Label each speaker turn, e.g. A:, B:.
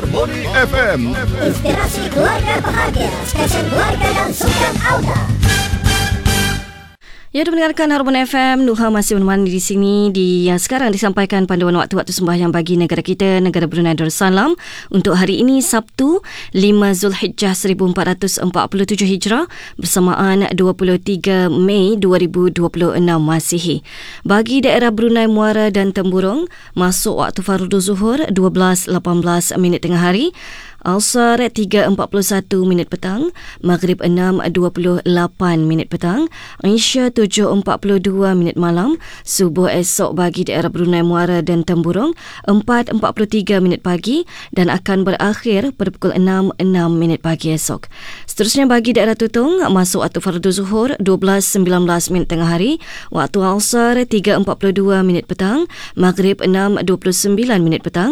A: Harmony FM.
B: Inspirasi keluarga bahagia. Stesen keluarga dan sukan Auda.
C: Ya, mendengarkan Harmony FM. Nuha masih menemani di sini yang sekarang disampaikan panduan waktu-waktu sembahyang bagi negara kita, negara Brunei Darussalam, untuk hari ini Sabtu 5 Zulhijjah 1447 Hijrah bersamaan 23 Mei 2026 Masihi. Bagi daerah Brunei Muara dan Temburong, masuk waktu Fardu Zuhur 12.18 minit tengah hari, Asar 3.41 minit petang, Maghrib 6.28 minit petang, Isya 7.42 minit malam, Subuh esok bagi daerah Brunei Muara dan Temburong 4.43 minit pagi dan akan berakhir pada pukul 6.06 minit pagi esok. Seterusnya bagi daerah Tutong, masuk waktu Fardu Zuhur 12.19 minit tengah hari, waktu Asar 3.42 minit petang, Maghrib 6.29 minit petang,